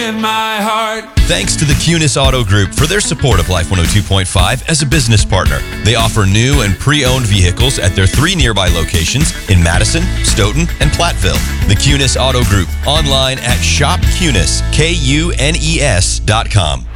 in my heart. Thanks to the Cunis Auto Group for their support of Life 102.5 as a business partner. They offer new and pre-owned vehicles at their 3 nearby locations in Madison, Stoughton, and Platteville. The Cunis Auto Group, online at shopcunis.com.